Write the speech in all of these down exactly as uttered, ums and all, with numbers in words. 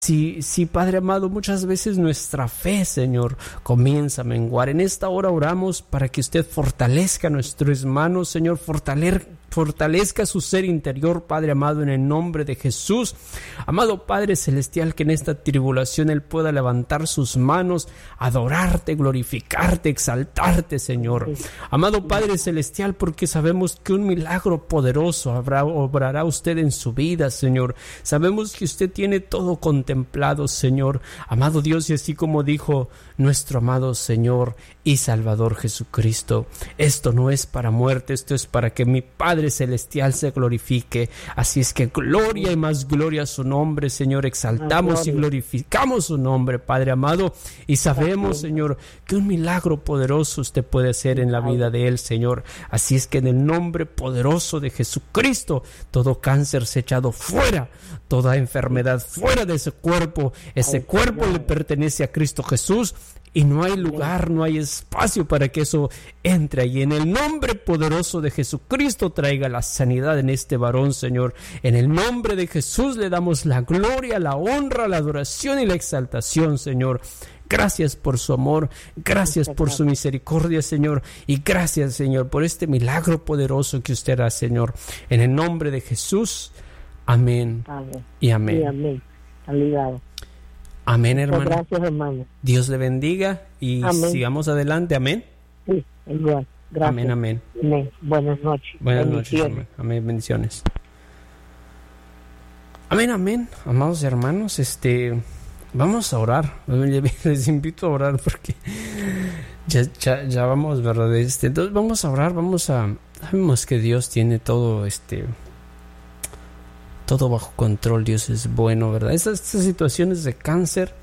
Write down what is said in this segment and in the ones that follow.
Si, si, Padre amado, muchas veces nuestra fe, Señor, comienza a menguar. En esta hora oramos para que usted fortalezca a nuestros hermanos, Señor, fortalezca, fortalezca su ser interior, Padre amado, en el nombre de Jesús. Amado Padre Celestial, que en esta tribulación Él pueda levantar sus manos, adorarte, glorificarte, exaltarte, Señor. Amado Padre Celestial, porque sabemos que un milagro poderoso habrá, obrará usted en su vida, Señor. Sabemos que usted tiene todo contemplado, Señor. Amado Dios, y así como dijo nuestro amado Señor y Salvador Jesucristo, esto no es para muerte, esto es para que mi Padre Celestial se glorifique. Así es que gloria y más gloria a su nombre, Señor. Exaltamos y glorificamos su nombre, Padre amado, y sabemos, Señor, que un milagro poderoso usted puede hacer en la vida de él, Señor. Así es que en el nombre poderoso de Jesucristo, todo cáncer se ha echado fuera, toda enfermedad fuera de ese cuerpo. Ese cuerpo le pertenece a Cristo Jesús y no hay lugar, no hay espacio para que eso entre. Y en el nombre poderoso de Jesucristo traiga la sanidad en este varón, Señor. En el nombre de Jesús le damos la gloria, la honra, la adoración y la exaltación, Señor. Gracias por su amor, gracias por su misericordia, Señor, y gracias, Señor, por este milagro poderoso que usted hará, Señor. En el nombre de Jesús, amén, amén. y amén. Sí, amén. Amén. Amén, hermano. Gracias, hermano. Dios le bendiga y amén. Sigamos adelante. Amén. Sí, igual. Gracias. Amén, amén. Amén. Buenas noches. Buenas noches, amén. Amén, bendiciones. Amén, amén. Amados hermanos, este, vamos a orar. Les invito a orar porque ya, ya, ya vamos, ¿verdad? Este, entonces vamos a orar, vamos a, sabemos que Dios tiene todo, este, todo bajo control. Dios es bueno, ¿verdad? Estas, estas situaciones de cáncer,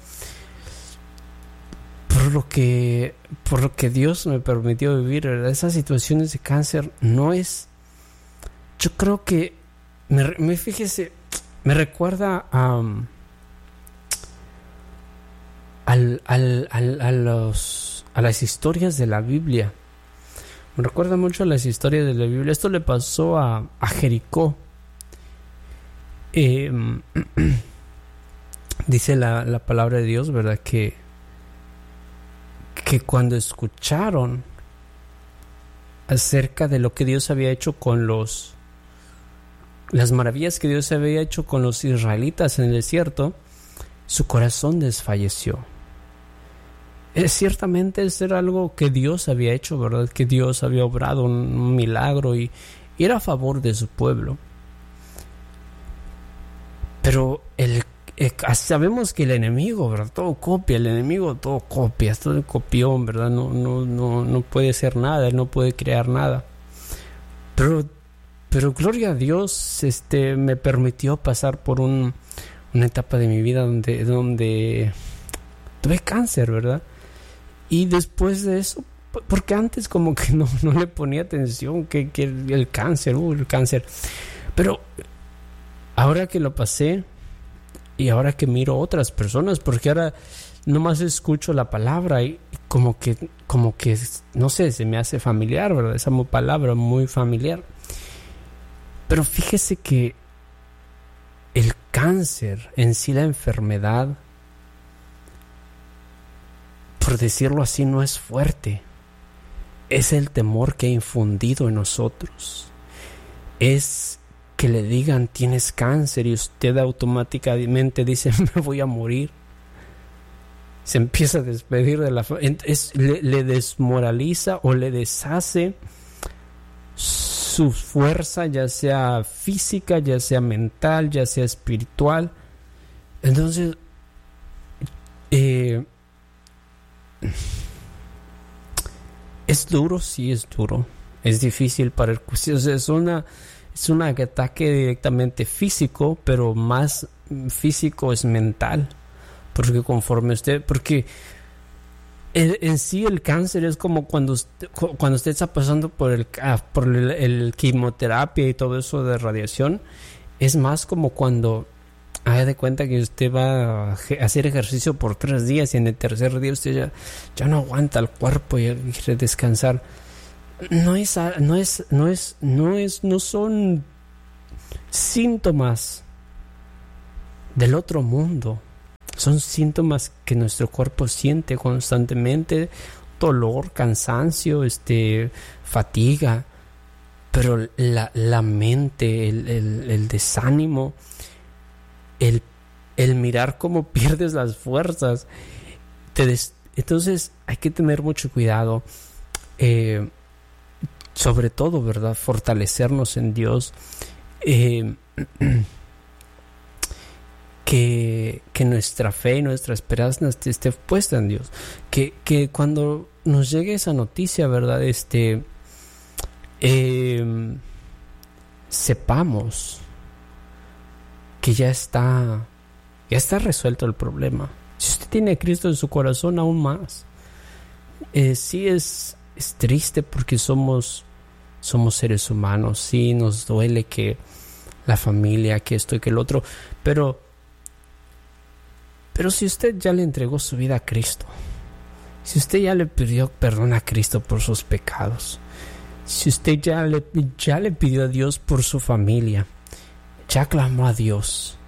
por lo que por lo que Dios me permitió vivir, ¿verdad? Esas situaciones de cáncer no es, yo creo que me, me fíjese, me recuerda a al, al, al, a los a las historias de la Biblia. Me recuerda mucho a las historias de la Biblia. Esto le pasó a, a Jericó. Eh, dice la, la palabra de Dios, ¿verdad? Que, que cuando escucharon acerca de lo que Dios había hecho con los, las maravillas que Dios había hecho con los israelitas en el desierto, su corazón desfalleció. Es, ciertamente eso era algo que Dios había hecho, ¿verdad? Que Dios había obrado un, un milagro y, y era a favor de su pueblo. Pero el, el, sabemos que el enemigo, ¿verdad? Todo copia, el enemigo todo copia, es todo copión, ¿verdad? No, no, no, no puede hacer nada, él no puede crear nada. Pero, pero gloria a Dios, este, me permitió pasar por un, una etapa de mi vida donde, donde tuve cáncer, ¿verdad? Y después de eso, porque antes como que no, no le ponía atención que, que el, el cáncer, uh, el cáncer. Pero ahora que lo pasé y ahora que miro otras personas, porque ahora nomás escucho la palabra y como que, como que, no sé, se me hace familiar, ¿verdad? Esa palabra muy familiar. Pero fíjese que el cáncer en sí, la enfermedad, por decirlo así, no es fuerte. Es el temor que ha infundido en nosotros. Es que le digan tienes cáncer y usted automáticamente dice me voy a morir. Se empieza a despedir de la es, le, le desmoraliza o le deshace su fuerza, ya sea física, ya sea mental, ya sea espiritual. Entonces eh, es duro, sí es duro, es difícil para el cuerpo, o sea, es una Es un ataque directamente físico, pero más físico es mental. Porque conforme usted... Porque el, en sí el cáncer es como cuando usted, cuando usted está pasando por el por el, el quimioterapia y todo eso de radiación. Es más como cuando... Haga de cuenta que usted va a hacer ejercicio por tres días y en el tercer día usted ya, ya no aguanta el cuerpo y quiere descansar. No es, no es, no es, no es, no son síntomas del otro mundo. Son síntomas que nuestro cuerpo siente constantemente: dolor, cansancio, este, fatiga. Pero la, la mente, el, el, el desánimo, el, el mirar cómo pierdes las fuerzas, te des, entonces hay que tener mucho cuidado. Eh, sobre todo, ¿verdad? Fortalecernos en Dios. Eh, que, que nuestra fe y nuestra esperanza esté puesta en Dios. Que, que cuando nos llegue esa noticia, ¿verdad? Este, eh, sepamos que ya está, ya está resuelto el problema. Si usted tiene a Cristo en su corazón, aún más. Eh, sí es, es triste porque somos, somos seres humanos. Sí nos duele que la familia, que esto y que el otro. Pero, pero si usted ya le entregó su vida a Cristo, si usted ya le pidió perdón a Cristo por sus pecados, si usted ya le, ya le pidió a Dios por su familia, ya clamó a Dios,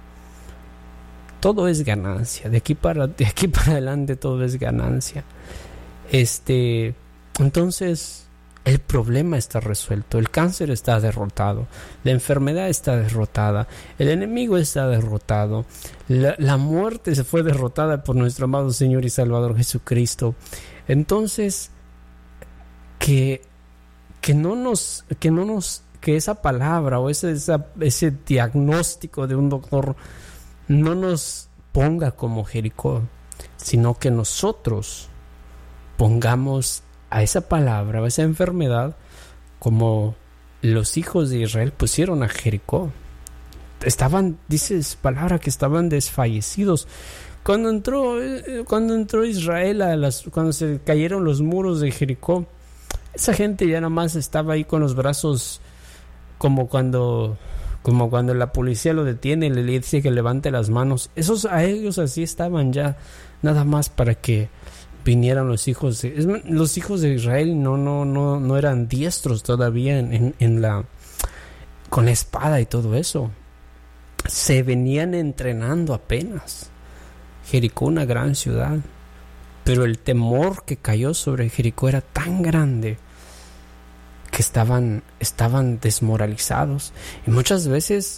todo es ganancia. De aquí para, de aquí para adelante todo es ganancia. Este, entonces el problema está resuelto, el cáncer está derrotado, la enfermedad está derrotada, el enemigo está derrotado, la, la muerte se fue derrotada por nuestro amado Señor y Salvador Jesucristo. Entonces, que, que no nos, que no nos, que esa palabra o ese, esa, ese diagnóstico de un doctor no nos ponga como Jericó, sino que nosotros pongamos a esa palabra, a esa enfermedad, como los hijos de Israel pusieron a Jericó. Estaban, dice su palabra, que estaban desfallecidos. Cuando entró, cuando entró Israel, a las, cuando se cayeron los muros de Jericó, esa gente ya nada más estaba ahí con los brazos, como cuando, como cuando la policía lo detiene y le dice que levante las manos. Esos, a ellos así estaban ya, nada más para que vinieran los hijos de, es, los hijos de Israel no no no no eran diestros todavía en, en, en la con la espada y todo eso. Se venían entrenando apenas. Jericó, una gran ciudad, pero el temor que cayó sobre Jericó era tan grande que estaban estaban desmoralizados. Y muchas veces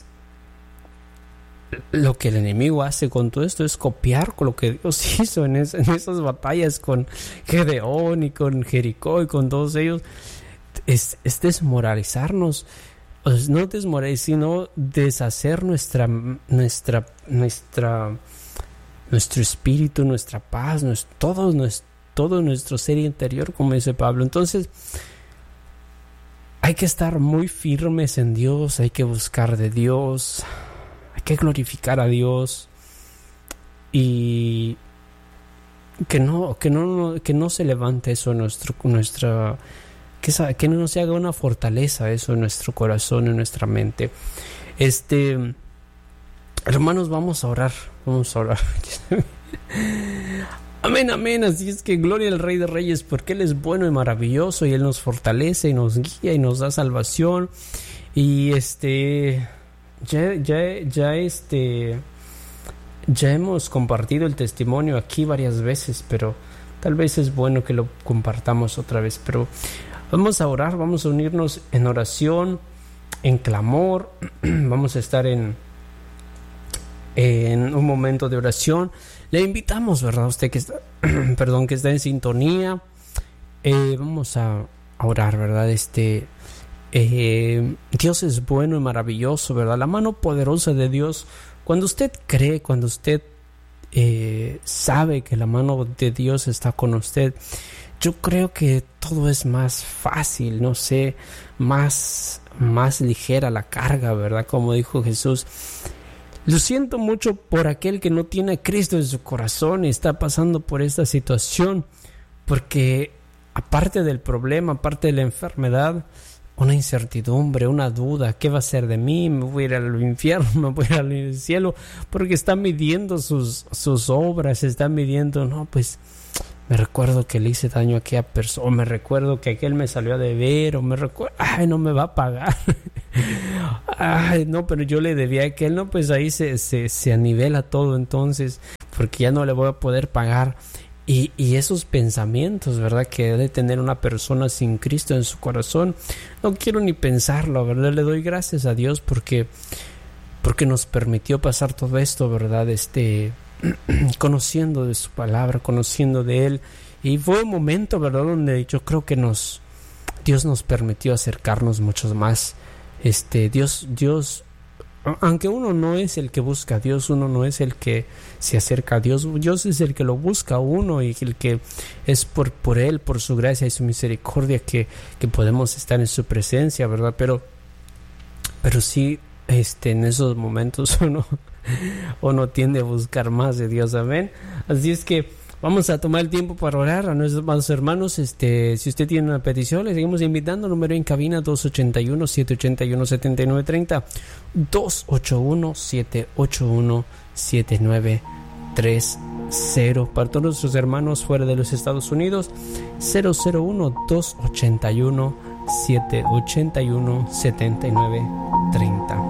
lo que el enemigo hace con todo esto es copiar con lo que Dios hizo en, es, en esas batallas con Gedeón y con Jericó y con todos ellos. Es, es desmoralizarnos, pues no desmoralizar, sino deshacer nuestra, nuestra, nuestra, nuestro espíritu, nuestra paz, nuestro, todo, nuestro, todo nuestro ser interior, como dice Pablo. Entonces, hay que estar muy firmes en Dios, hay que buscar de Dios, hay que glorificar a Dios y que no, que no, que no se levante eso en nuestro, nuestra, que, esa, que no se haga una fortaleza eso en nuestro corazón, en nuestra mente. Este, hermanos, vamos a orar, vamos a orar. Amén, amén. Así es que gloria al Rey de Reyes, porque Él es bueno y maravilloso y Él nos fortalece y nos guía y nos da salvación. Y este, ya, ya, ya este, ya hemos compartido el testimonio aquí varias veces, pero tal vez es bueno que lo compartamos otra vez. Pero vamos a orar, vamos a unirnos en oración, en clamor. Vamos a estar en, en un momento de oración. Le invitamos, ¿verdad? Usted que está, perdón, que está en sintonía. Eh, vamos a, a orar, ¿verdad? Este, eh, Dios es bueno y maravilloso, ¿verdad? La mano poderosa de Dios. Cuando usted cree, cuando usted eh, sabe que la mano de Dios está con usted, yo creo que todo es más fácil, no sé, más, más ligera la carga, ¿verdad? Como dijo Jesús. Lo siento mucho por aquel que no tiene a Cristo en su corazón y está pasando por esta situación, porque aparte del problema, aparte de la enfermedad, una incertidumbre, una duda, ¿qué va a ser de mí? ¿Me voy a ir al infierno? ¿Me voy a ir al cielo? Porque está midiendo sus, sus obras, está midiendo, no, pues me recuerdo que le hice daño a aquella persona, o me recuerdo que aquel me salió a deber, o me recuerdo, ay, no me va a pagar. Ay, no, pero yo le debía a aquel, no, pues ahí se, se, se anivela todo. Entonces, porque ya no le voy a poder pagar. Y, y esos pensamientos, ¿verdad?, que debe tener una persona sin Cristo en su corazón, no quiero ni pensarlo, ¿verdad? Le doy gracias a Dios porque, porque nos permitió pasar todo esto, ¿verdad? Este, conociendo de su palabra, conociendo de Él. Y fue un momento, ¿verdad?, donde yo creo que nos, Dios nos permitió acercarnos mucho más. Este, Dios, Dios, aunque uno no es el que busca a Dios, uno no es el que se acerca a Dios, Dios es el que lo busca a uno, y el que es por, por Él, por su gracia y su misericordia que, que podemos estar en su presencia, ¿verdad? Pero, pero sí, este, en esos momentos uno, uno tiende a buscar más de Dios, amén. Así es que vamos a tomar el tiempo para orar a nuestros hermanos. Este, si usted tiene una petición, le seguimos invitando. Número en cabina dos ocho uno, siete ocho uno, siete nueve tres cero, dos ocho uno, siete ocho uno, siete nueve tres cero. Para todos nuestros hermanos fuera de los Estados Unidos, cero cero uno, dos ocho uno, siete ocho uno, siete nueve tres cero.